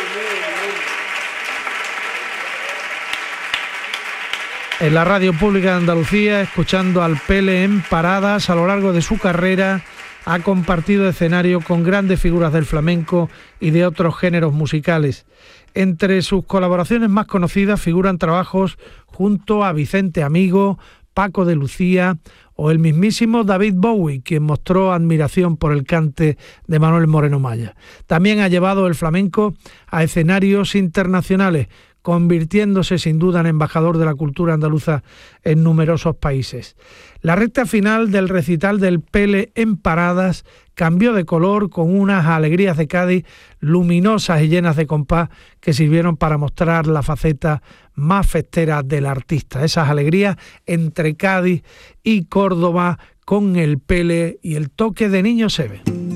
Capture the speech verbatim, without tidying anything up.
En la Radio Pública de Andalucía, escuchando al Pele en Paradas. A lo largo de su carrera ha compartido escenario con grandes figuras del flamenco y de otros géneros musicales. Entre sus colaboraciones más conocidas figuran trabajos junto a Vicente Amigo, Paco de Lucía o el mismísimo David Bowie, quien mostró admiración por el cante de Manuel Moreno Maya. También ha llevado el flamenco a escenarios internacionales, convirtiéndose sin duda en embajador de la cultura andaluza en numerosos países. La recta final del recital del Pele en Paradas cambió de color con unas alegrías de Cádiz luminosas y llenas de compás que sirvieron para mostrar la faceta más festera del artista. Esas alegrías entre Cádiz y Córdoba con el Pele y el toque de Niño Seve.